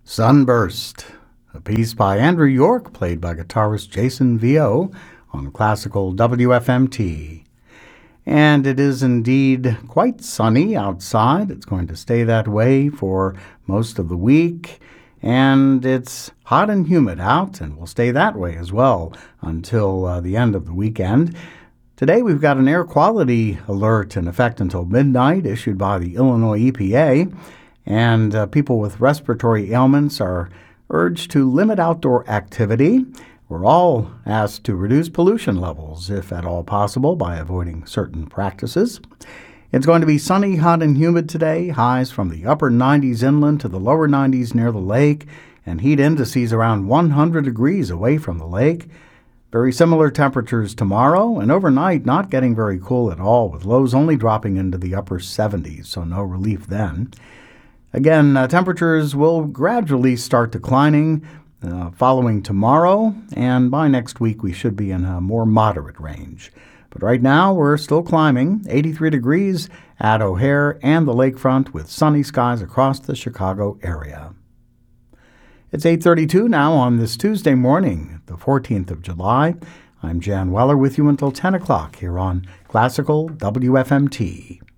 Sunburst, a piece by Andrew York, played by guitarist Jason Vio on classical WFMT. And it is indeed quite sunny outside. It's going to stay that way for most of the week. And it's hot and humid out, and will stay that way as well until the end of the weekend. Today we've got an air quality alert in effect until midnight, issued by the Illinois EPA. And people with respiratory ailments are urged to limit outdoor activity. We're all asked to reduce pollution levels, if at all possible, by avoiding certain practices. It's going to be sunny, hot, and humid today, highs from the upper 90s inland to the lower 90s near the lake, and heat indices around 100 degrees away from the lake. Very similar temperatures tomorrow, and overnight not getting very cool at all, with lows only dropping into the upper 70s, so no relief then. Again, temperatures will gradually start declining following tomorrow, and by next week we should be in a more moderate range. But right now we're still climbing, 83 degrees at O'Hare and the lakefront, with sunny skies across the Chicago area. It's 8:32 now on this Tuesday morning, the 14th of July. I'm Jan Weller with you until 10 o'clock here on Classical WFMT.